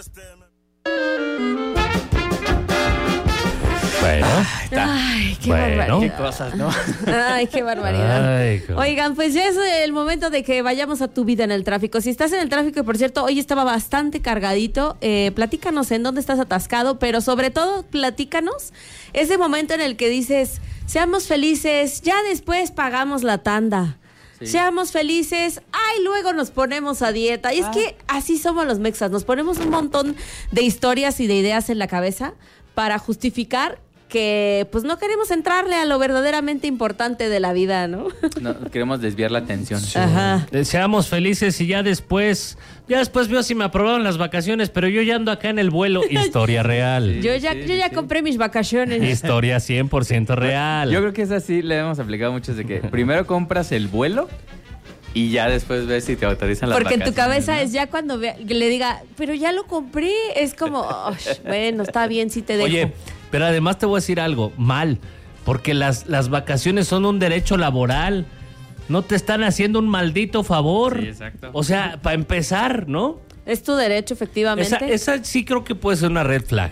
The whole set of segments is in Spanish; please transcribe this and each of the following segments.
Bueno, Ay, qué bueno. barbaridad. Qué cosas, ¿no? Ay, qué barbaridad. Ay, Oigan, pues ya es el momento de que vayamos a tu vida en el tráfico. Si estás en el tráfico, y por cierto, hoy estaba bastante cargadito, platícanos en dónde estás atascado, pero sobre todo platícanos ese momento en el que dices, seamos felices, ya después pagamos la tanda. Sí. Seamos felices, ay, luego nos ponemos a dieta. Y es que así somos los mexas, nos ponemos un montón de historias y de ideas en la cabeza para justificar que pues no queremos entrarle a lo verdaderamente importante de la vida, ¿no? No, queremos desviar la atención. Ajá. Seamos felices y ya después veo si me aprobaron las vacaciones, pero yo ya ando acá en el vuelo. Historia real. Yo ya compré mis vacaciones. Historia 100% real. Yo creo que es así, le hemos aplicado muchos de que primero compras el vuelo y ya después ves si te autorizan las Porque en vacaciones. tu cabeza, ¿no? es ya cuando le diga, pero ya lo compré, es como, bueno, está bien, sí te dejo. Oye, pero además te voy a decir algo, mal, porque las vacaciones son un derecho laboral. No te están haciendo un maldito favor. Sí, exacto. O sea, para empezar, ¿no? Es tu derecho, efectivamente. Esa sí creo que puede ser una red flag.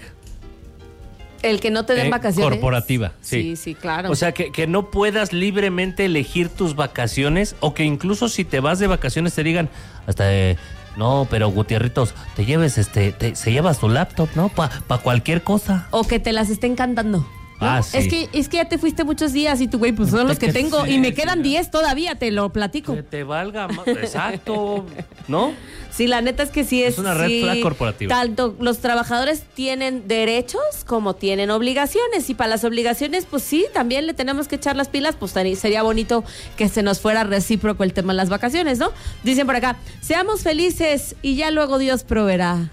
El que no te den vacaciones. Corporativa, sí. Sí, claro. O sea, que no puedas libremente elegir tus vacaciones o que incluso si te vas de vacaciones te digan hasta no, pero Gutierritos, te lleves se llevas tu laptop, ¿no? Pa cualquier cosa. O que te las estén cantando. ¿no? Ah, sí. Es que ya te fuiste muchos días y tu güey, pues son los que tengo sí, y me sí, quedan 10 todavía, te lo platico. Que te valga más. Exacto, ¿no? Sí, la neta es que sí Es una red sí, flag corporativa. Tanto los trabajadores tienen derechos como tienen obligaciones. Y para las obligaciones, pues sí, también le tenemos que echar las pilas. Pues sería bonito que se nos fuera recíproco el tema de las vacaciones, ¿no? Dicen por acá, seamos felices y ya luego Dios proveerá.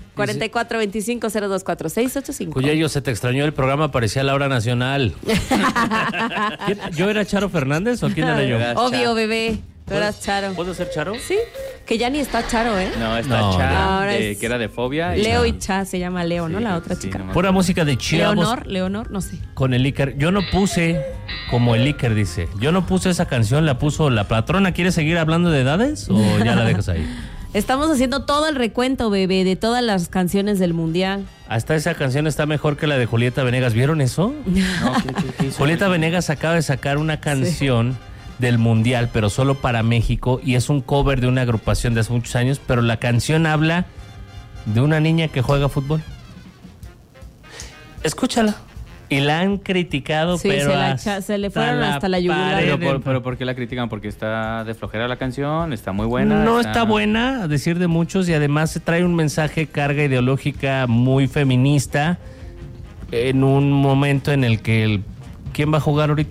4425-024685. Cuyello, se te extrañó el programa, parecía la hora nacional. ¿Yo era Charo Fernández o quién era yo? Obvio, bebé. Tú eras Charo. ¿Puedo ser Charo? Sí, que ya ni está Charo, ¿eh? No, está No, Cha, ahora es que era de fobia. Leo y Cha, se llama Leo, ¿no? Sí, La otra sí, chica. no me Pura música de chavos Leonor, no sé. con el Iker. Yo no puse como el Iker dice. Yo no puse esa canción, la puso la patrona. ¿Quieres seguir hablando de edades o ya la dejas ahí? Estamos haciendo todo el recuento, bebé, de todas las canciones del mundial. Hasta esa canción está mejor que la de Julieta Venegas. ¿Vieron eso? No, ¿qué hizo? Julieta Venegas acaba de sacar una canción del mundial, pero solo para México, y es un cover de una agrupación de hace muchos años, pero la canción habla de una niña que juega fútbol. Escúchala. Y la han criticado, Sí, pero se le fueron hasta la yugular. Pero ¿por qué la critican? Porque está de flojera la canción, está muy buena. No está buena, a decir de muchos, y además se trae un mensaje, carga ideológica muy feminista, en un momento en el que ¿quién va a jugar ahorita?